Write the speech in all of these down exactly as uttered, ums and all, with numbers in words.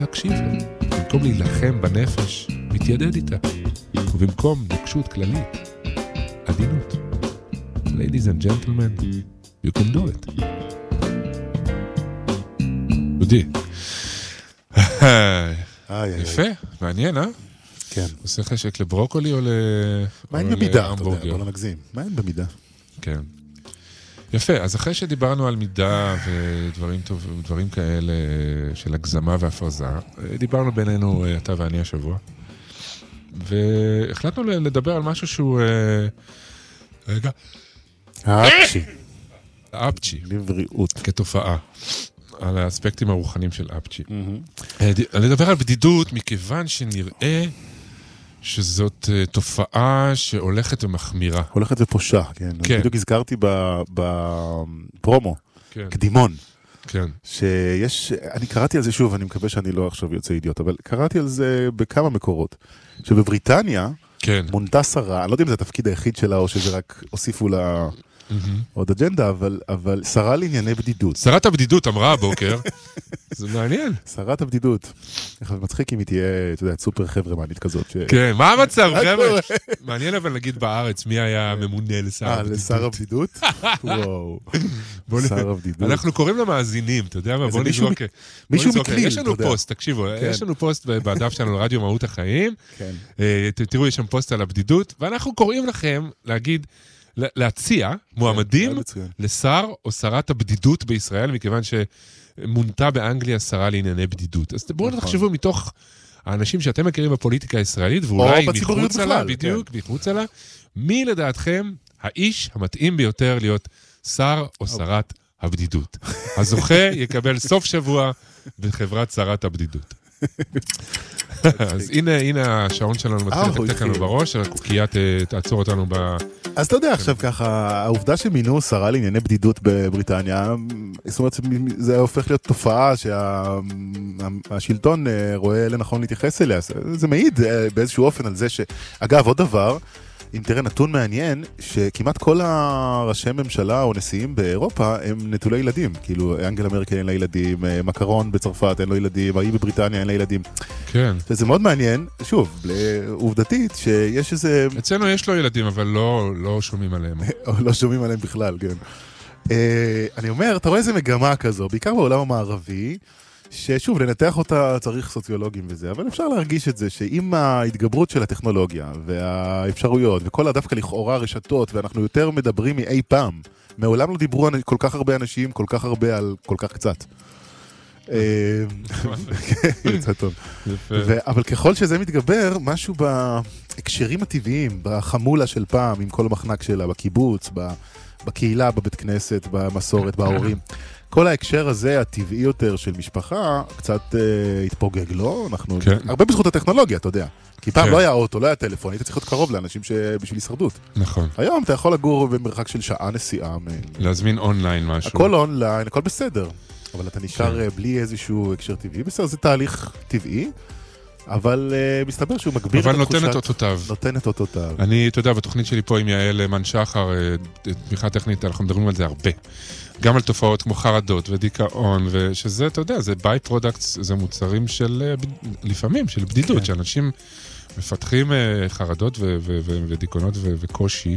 להקשיב לו, במקום להילחם בנפש, מתיידד איתה, ובמקום נוקשות כללית, עדינות. Ladies and gentlemen, you can do it. דודי. יפה, מעניין, אה? כן. עושה חשק לברוקולי או מה אין במידה, אתה יודע, בוא לא נגזים. מה אין במידה? כן. יפה, אז אחרי שדיברנו על מידה ודברים טוב, דברים כאלה של הגזמה והפרזה, דיברנו בינינו, אתה ואני השבוע, והחלטנו לדבר על משהו שהוא... רגע. האפצ'י. האפצ'י. לבריאות. כתופעה. על האספקטים הרוחניים של אפצ'י. אני אדבר על בדידות מכיוון שנראה שזאת תופעה שהולכת ומחמירה. הולכת ופושה, כן. כן. בדיוק הזכרתי בפרומו, כן. קדימון. כן. שיש, אני קראתי על זה שוב, אני מקווה שאני לא עכשיו יוצא אידיוט, אבל קראתי על זה בכמה מקורות. שבבריטניה, כן. מונתה שרה, אני לא יודע אם זה התפקיד היחיד שלה, או שזה רק הוסיפו לה עוד אג'נדה, אבל, אבל שרה לענייני בדידות. שרת הבדידות אמרה הבוקר, זה מעניין. שרת הבדידות. איך מצחיק אם היא תהיה, אתה יודע, סופר חברמנית כזאת. ש... כן, מה המצב, חבר'ה? מעניין אבל נגיד בארץ, מי היה ממונה לשר הבדידות? אה, לשר הבדידות? וואו. שר הבדידות. אנחנו קוראים למאזינים, אתה יודע מה? בוא נזרוק. מישהו מקליל, יש לנו פוסט, תקשיבו, יש לנו פוסט בדף שלנו, רדיו מהות החיים. כן. תראו, יש שם פוסט על הבדידות, ואנחנו קוראים לכם להגיד, להציע מועמדים לשר או שרת הבדידות בישראל, מכיוון שמונתה באנגליה שרה לענייני בדידות. אז בואו תחשבו מתוך האנשים שאתם מכירים בפוליטיקה הישראלית, ואולי מחוץ לה, בדיוק, מחוץ לה, מי לדעתכם האיש המתאים ביותר להיות שר או שרת הבדידות. הזוכה יקבל סוף שבוע בחברת שרת הבדידות. אז הנה, הנה השעון שלנו מתחיל לתקתק לנו בראש, הקוקייה תעצור אותנו ב... אז אתה יודע עכשיו ככה, העובדה שמינו שרה לענייני בדידות בבריטניה, זאת אומרת, זה הופך להיות תופעה שהשלטון רואה לנכון להתייחס אליה, זה מעיד באיזשהו אופן על זה ש... אגב, עוד דבר, אם תראה נתון מעניין, שכמעט כל הראשי ממשלה או נשיאים באירופה הם נטולי ילדים. כאילו, אנגלה מרקל אין לה ילדים, מקרון בצרפת אין לו ילדים, האי בבריטניה אין לה ילדים. כן. וזה מאוד מעניין, שוב, עובדתית, שיש איזה... אצלנו יש לו ילדים, אבל לא, לא שומעים עליהם. לא שומעים עליהם בכלל, כן. אני אומר, אתה רואה איזה מגמה כזו, בעיקר בעולם המערבי, ששוב, לנתח אותה צריך סוציולוגים וזה, אבל אפשר להרגיש את זה שעם ההתגברות של הטכנולוגיה והאפשרויות וכל דווקא לכאורה רשתות, ואנחנו יותר מדברים מאי פעם, מעולם לא דיברו כל כך הרבה אנשים, כל כך הרבה על כל כך קצת. יצא טוב. אבל ככל שזה מתגבר, משהו בהקשרים הטבעיים, בחמולה של פעם, עם כל המחנק שלה, בקיבוץ, בקהילה, בבית כנסת, במסורת, בהורים, כל ההקשר הזה, הטבעי יותר של משפחה, קצת אה, התפוגג לו, אנחנו... כן. הרבה בזכות הטכנולוגיה, אתה יודע. כי פעם כן. לא היה אוטו, לא היה טלפון, היית צריך להיות קרוב לאנשים שבשביל הישרדות. נכון. היום אתה יכול לגור במרחק של שעה נסיעה. להזמין אונליין משהו. הכל אונליין, הכל בסדר. אבל אתה נשאר כן. בלי איזשהו הקשר טבעי. בסדר, זה תהליך טבעי, אבל uh, מסתבר שהוא מגביר את התחושת... אבל נותן את אותותיו. נותן את אותותיו. אני, אתה יודע, בתוכנית שלי פה עם יעל מן שחר, תמיכה טכנית, אנחנו מדברים על זה הרבה. גם על תופעות כמו חרדות ודיכאון, ושזה, אתה יודע, זה ביי פרודקטס, זה מוצרים של, לפעמים, של בדידות, כן. שאנשים מפתחים חרדות ו- ו- ו- ודיכאונות ו- וקושי,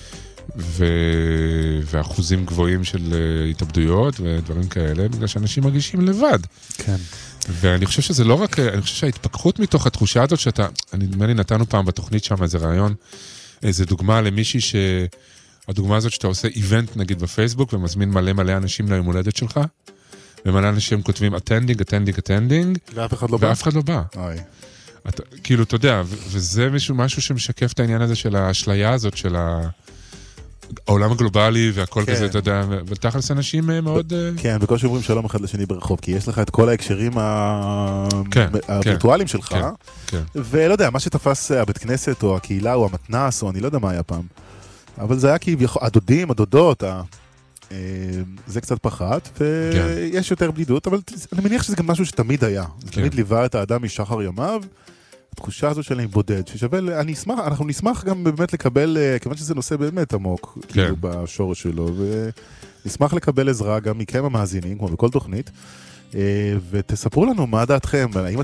ו- ואחוזים גבוהים של התאבדויות ודברים כאלה, בגלל שאנשים מרגישים לבד. כן. ואני חושב שזה לא רק, אני חושב שההתפכחות מתוך התחושה הזאת שאתה, אני נדמה לי נתנו פעם בתוכנית שם איזה רעיון, איזה דוגמה למישהי ש... הדוגמה הזאת שאתה עושה איבנט נגיד בפייסבוק ומזמין מלא מלא אנשים ליום הולדת שלך, ומלא אנשים כותבים attending, attending, attending, ואף אחד לא בא. ואף אחד לא בא. אוי. אתה, כאילו, אתה יודע, וזה משהו, משהו שמשקף את העניין הזה של האשליה הזאת, של העולם הגלובלי והכל כזה, אתה יודע, ותכלס אנשים מאוד... כן, בקושי אומרים שלום אחד לשני ברחוב, כי יש לך את כל ההקשרים הווירטואליים שלך, ולא יודע, מה שתפס הבית כנסת או הקהילה או המתנס, או אני לא יודע מה היה פעם, אבל זה היה כי הדודים, הדודות, זה קצת פחת, ויש יותר בדידות, אבל אני מניח שזה גם משהו שתמיד היה. זה תמיד ליווה את האדם משחר ימיו, התחושה הזו שלהם בודד, ששווה, אני אשמח, אנחנו נשמח גם באמת לקבל, כיוון שזה נושא באמת עמוק, כאילו בשורש שלו, ונשמח לקבל עזרה גם מכם המאזינים, כמו בכל תוכנית, ותספרו לנו מה דעתכם, האם